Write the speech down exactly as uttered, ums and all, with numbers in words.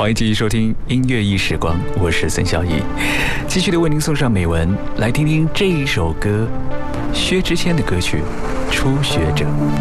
欢迎继续收听音乐一时光，我是孙小艺，继续的为您送上美文，来听听这一首歌，薛之谦的歌曲《初学者》。